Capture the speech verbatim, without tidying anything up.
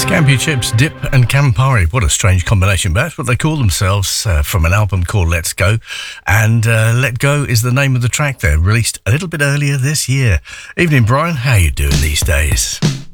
Scampi Chips, Dip and Campari. What a strange combination, but that's what they call themselves uh, from an album called Let's Go. And uh, Let Go is the name of the track there, released a little bit earlier this year. Evening, Brian. How you doing these days?